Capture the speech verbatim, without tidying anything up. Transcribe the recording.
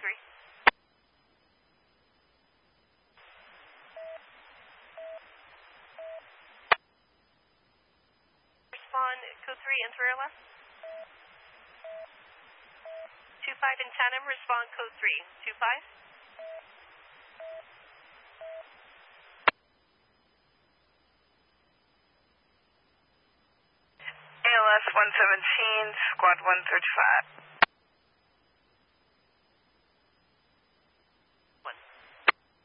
three. Respond code three, enter air left. two five in tandem, respond code three. two five. A L S one seventeen, squad one thirty-five.